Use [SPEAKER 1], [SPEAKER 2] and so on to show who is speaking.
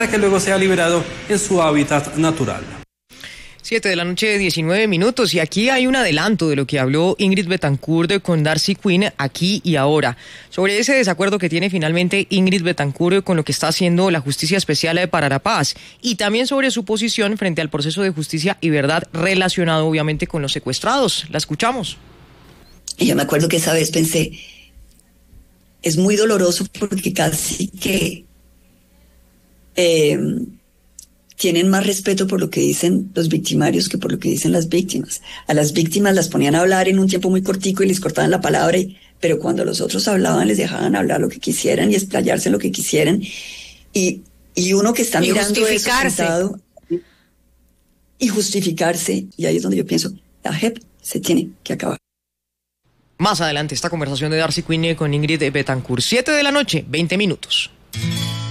[SPEAKER 1] que luego sea liberado en su hábitat natural.
[SPEAKER 2] 7:19 p.m. y aquí hay un adelanto de lo que habló Ingrid Betancourt con Darcy Quinn aquí y ahora, sobre ese desacuerdo que tiene finalmente Ingrid Betancourt con lo que está haciendo la Justicia Especial para la Paz y también sobre su posición frente al proceso de justicia y verdad relacionado obviamente con los secuestrados. La escuchamos.
[SPEAKER 3] Y yo me acuerdo que esa vez pensé, es muy doloroso porque casi que tienen más respeto por lo que dicen los victimarios que por lo que dicen las víctimas. A las víctimas las ponían a hablar en un tiempo muy cortico y les cortaban la palabra, pero cuando los otros hablaban les dejaban hablar lo que quisieran y explayarse en lo que quisieran. Y uno que está mirando eso sentado y justificarse, y ahí es donde yo pienso, la JEP se tiene que acabar.
[SPEAKER 2] Más adelante esta conversación de Darcy Quinn con Ingrid Betancourt, 7:20 p.m.